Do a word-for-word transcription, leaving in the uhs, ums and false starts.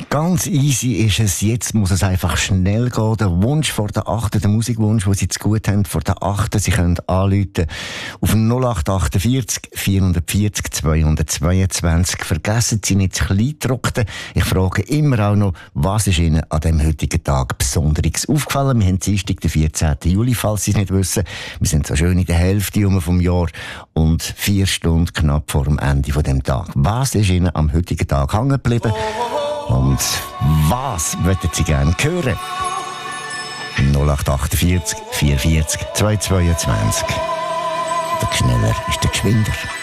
Ganz easy ist es, jetzt muss es einfach schnell gehen. Der Wunsch vor der Achten, der Musikwunsch, den Sie zu gut haben, vor der Achten, Sie können anrufen auf null acht achtundvierzig vierhundertvierzig zweihundertzweiundzwanzig. Vergessen Sie nicht das Kleingedruckte. Ich frage immer auch noch, was ist Ihnen an diesem heutigen Tag Besonderes aufgefallen? Wir haben Dienstag, den vierzehnten Juli, falls Sie es nicht wissen. Wir sind so schön in der Hälfte vom Jahr und vier Stunden knapp vor dem Ende von dem Tag. Was ist Ihnen am heutigen Tag hängen geblieben? Und was möchten Sie gerne hören? null acht achtundvierzig vierundvierzig zweihundertzweiundzwanzig. Der Schneller ist der Geschwinder.